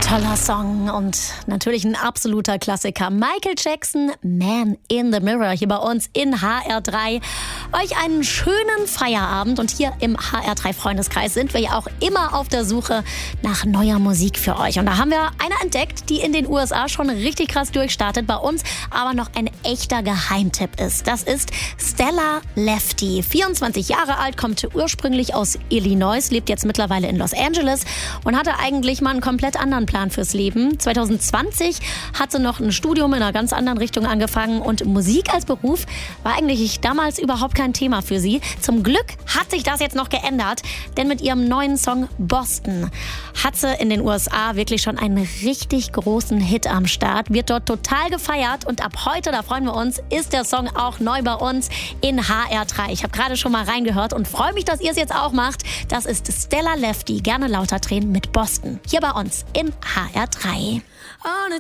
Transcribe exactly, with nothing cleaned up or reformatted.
Toller Song und natürlich ein absoluter Klassiker. Michael Jackson, Man in the Mirror, hier bei uns in H R drei. Euch einen schönen Feierabend und hier im H R drei Freundeskreis sind wir ja auch immer auf der Suche nach neuer Musik für euch. Und da haben wir eine entdeckt, die in den U S A schon richtig krass durchstartet, bei uns aber noch ein echter Geheimtipp ist. Das ist Stella Lefty. vierundzwanzig Jahre alt, kommt ursprünglich aus Illinois, lebt jetzt mittlerweile in Los Angeles und hatte eigentlich mal einen komplett anderen Plan fürs Leben. zwanzig zwanzig hat sie noch ein Studium in einer ganz anderen Richtung angefangen und Musik als Beruf war eigentlich damals überhaupt kein Thema für sie. Zum Glück hat sich das jetzt noch geändert, denn mit ihrem neuen Song Boston hat sie in den U S A wirklich schon einen richtig großen Hit am Start, wird dort total gefeiert und ab heute, da freuen wir uns, ist der Song auch neu bei uns in H R drei. Ich habe gerade schon mal reingehört und freue mich, dass ihr es jetzt auch macht. Das ist Stella Lefty, gerne lauter drehen mit Boston, hier bei uns in H R drei.